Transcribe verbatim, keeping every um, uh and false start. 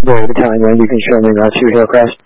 there at a time when you can show me about two Hillcrest.